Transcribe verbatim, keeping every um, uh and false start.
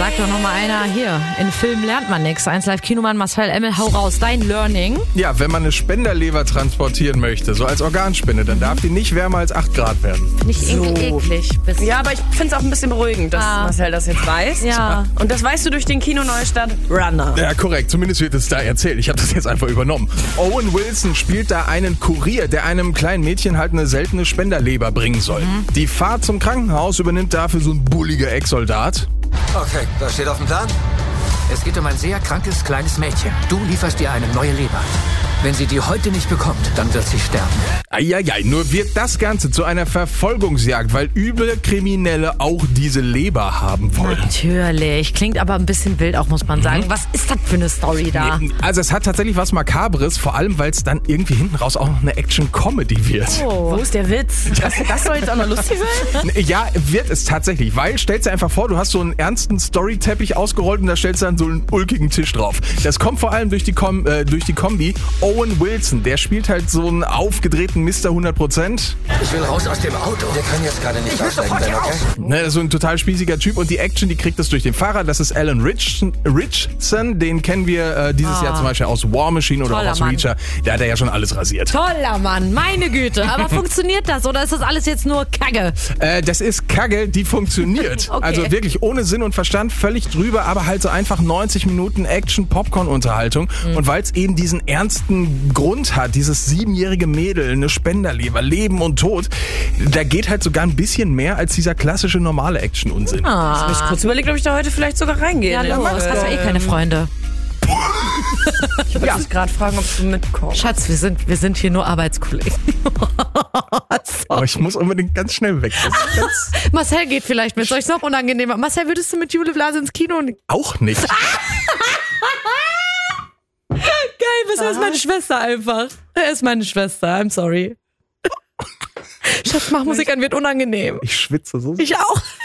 sagt doch nochmal einer hier, in Filmen lernt man nichts. eins Live Kinomann Marcel Emmel, hau raus, dein Learning. Ja, wenn man eine Spenderleber transportieren möchte, so als Organspende, dann darf die nicht wärmer als acht Grad werden. Nicht so eklig. Bisschen. Ja, aber ich finde es auch ein bisschen beruhigend, dass Ah. Marcel das jetzt weiß. Ja. Und das weißt du durch den Kino Neustadt Runner. Ja, korrekt. Zumindest wird es da erzählt. Ich habe das jetzt einfach übernommen. Owen Wilson spielt da einen Kurier, der einem kleinen Mädchen halt eine seltene Spenderleber bringen soll. Mhm. Die Fahrt zum Krankenhaus übernimmt dafür so ein bulliger Ex-Soldat. Okay, was steht auf dem Plan? Es geht um ein sehr krankes kleines Mädchen. Du lieferst ihr eine neue Leber. Wenn sie die heute nicht bekommt, dann wird sie sterben. Eieiei, nur wird das Ganze zu einer Verfolgungsjagd, weil üble Kriminelle auch diese Leber haben wollen. Natürlich. Klingt aber ein bisschen wild auch, muss man sagen. Mhm. Was ist das für eine Story da? Nee, also es hat tatsächlich was Makabres, vor allem, weil es dann irgendwie hinten raus auch noch eine Action-Comedy wird. Oh. Wo ist der Witz? Das, das soll jetzt auch noch lustig sein? Ja, wird es tatsächlich, weil stellst dir einfach vor, du hast so einen ernsten Storyteppich ausgerollt und da stellst du dann so einen ulkigen Tisch drauf. Das kommt vor allem durch die, Kom- äh, durch die Kombi. Owen Wilson, der spielt halt so einen aufgedrehten Mister hundert Prozent. Ich will raus aus dem Auto. Wir können jetzt gerade nicht aussteigen, Ben, okay? Ne, so ein total spießiger Typ und die Action, die kriegt es durch den Fahrer. Das ist Alan Richson, Richson. Den kennen wir äh, dieses Ah. Jahr zum Beispiel aus War Machine oder Toller auch aus Mann. Reacher. Da hat er ja schon alles rasiert. Toller Mann, meine Güte. Aber funktioniert das oder ist das alles jetzt nur Kacke? Äh, das ist Kacke, die funktioniert. Okay. Also wirklich ohne Sinn und Verstand, völlig drüber, aber halt so einfach neunzig Minuten Action-Popcorn-Unterhaltung. Mhm. Und weil es eben diesen ernsten Grund hat, dieses siebenjährige Mädel, eine Spenderleber, Leben und Tod, da geht halt sogar ein bisschen mehr als dieser klassische normale Action-Unsinn. Ah. Ich kurz überlegt, ob ich da heute vielleicht sogar reingehe. Ja, los, hast ja eh keine Freunde. Ich wollte dich gerade fragen, ob du mitkommst. Schatz, wir sind, wir sind hier nur Arbeitskollegen. Aber ich muss unbedingt ganz schnell weg. Das ist ganz Marcel geht vielleicht mit. Soll ich es noch unangenehmer? Marcel, würdest du mit Jule Blase ins Kino? auch nicht. Geil, was ist meine Schwester einfach? Er ist meine Schwester, I'm sorry. Schatz, mach Musik an, wird unangenehm. Ich schwitze so. Ich auch.